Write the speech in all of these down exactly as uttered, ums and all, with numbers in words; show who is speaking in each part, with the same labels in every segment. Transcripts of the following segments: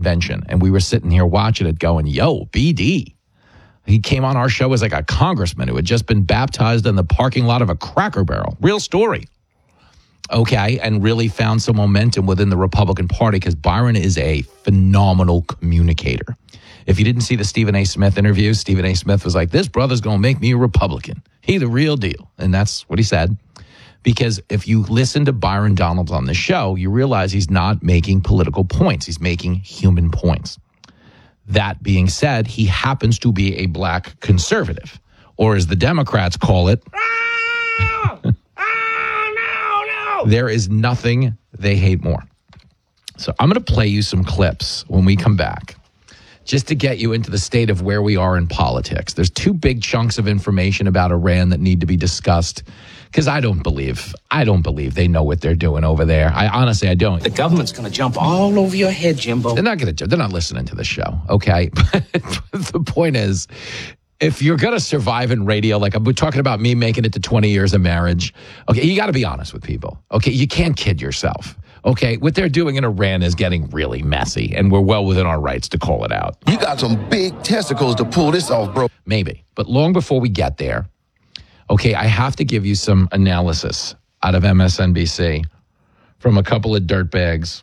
Speaker 1: convention, and we were sitting here watching it going, yo, B D. He came on our show as like a congressman who had just been baptized in the parking lot of a Cracker Barrel. Real story. Okay, and really found some momentum within the Republican Party because Byron is a phenomenal communicator. If you didn't see the Stephen A. Smith interview, Stephen A. Smith was like, this brother's going to make me a Republican. He the real deal. And that's what he said. Because if you listen to Byron Donalds on the show, you realize he's not making political points. He's making human points. That being said, he happens to be a black conservative, or as the Democrats call it, oh! Oh, no, no. There is nothing they hate more. So I'm going to play you some clips when we come back, just to get you into the state of where we are in politics. There's two big chunks of information about Iran that need to be discussed. Because I don't believe, I don't believe they know what they're doing over there. I honestly, I don't.
Speaker 2: The government's going to jump all over your head, Jimbo.
Speaker 1: They're not going to. They're not listening to the show, okay? But the point is, if you're going to survive in radio, like we're talking about me making it to twenty years of marriage, okay, you got to be honest with people, okay? You can't kid yourself, okay? What they're doing in Iran is getting really messy, and we're well within our rights to call it out.
Speaker 3: You got some big testicles to pull this off, bro.
Speaker 1: Maybe, but long before we get there, okay, I have to give you some analysis out of M S N B C from a couple of dirtbags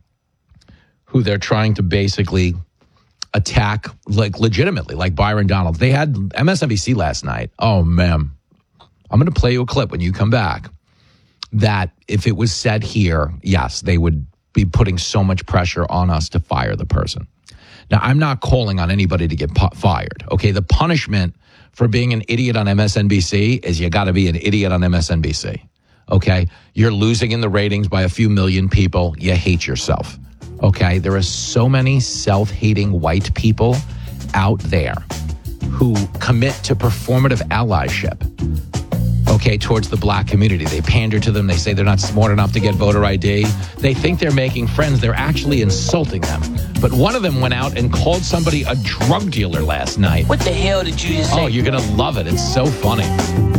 Speaker 1: who they're trying to basically attack, like legitimately, like Byron Donalds. They had M S N B C last night. Oh, man. I'm going to play you a clip when you come back that if it was said here, yes, they would be putting so much pressure on us to fire the person. Now, I'm not calling on anybody to get pu- fired. Okay, the punishment for being an idiot on M S N B C is you got to be an idiot on M S N B C. Okay, you're losing in the ratings by a few million people. You hate yourself. Okay, there are so many self-hating white people out there who commit to performative allyship, okay, towards the black community. They pander to them. They say they're not smart enough to get voter I D. They think they're making friends. They're actually insulting them. But one of them went out and called somebody a drug dealer last night.
Speaker 2: What the hell did you just say?
Speaker 1: Oh, you're going to love it. It's so funny.